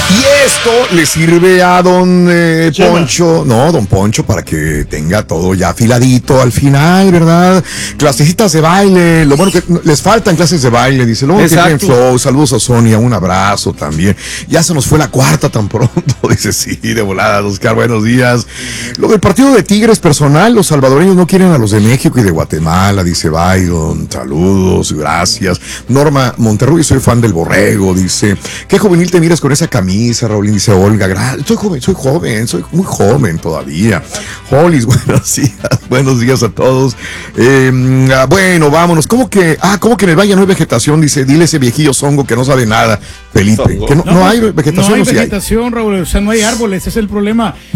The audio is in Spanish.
Y esto le sirve a don Poncho, no, don Poncho, para que tenga todo ya afiladito al final, ¿verdad? Clasecitas de baile, lo bueno que les faltan clases de baile, dice, luego que tienen flow, saludos a Sonia, un abrazo también. Ya se nos fue la cuarta tan pronto, dice, sí, de volada, Oscar, buenos días. Luego el partido de Tigres personal, los salvadoreños no quieren a los de México y de Guatemala, dice Byron, saludos, gracias. Norma Monterrubio, soy fan del Borrego, dice, qué juvenil te miras con esa camisa, Raúl, dice Olga, soy muy joven todavía. Hollis, buenos días a todos. Bueno, vámonos. ¿Cómo que en el valle no hay vegetación? Dice, dile ese viejillo zongo que no sabe nada, Felipe. Que no hay vegetación. No hay vegetación, Raúl, o sea, no hay árboles, ese es el problema.